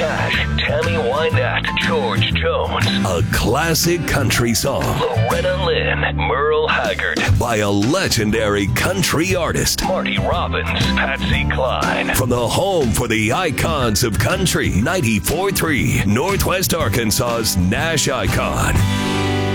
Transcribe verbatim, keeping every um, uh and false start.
Cash, Tammy Wynette, George Jones. A classic country song. Loretta Lynn, Merle Haggard. By a legendary country artist. Marty Robbins, Patsy Cline. From the home for the icons of country, ninety-four point three, Northwest Arkansas's Nash Icon.